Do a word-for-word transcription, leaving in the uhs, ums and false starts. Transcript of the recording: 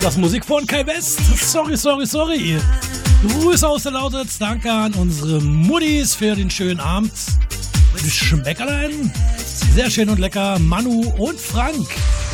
Das Musik von Kai West. Sorry, sorry, sorry. Grüße aus der Lausitz. Danke an unsere Muttis für den schönen Abend. Die Schmeckerlein. Sehr schön und lecker. Manu und Frank.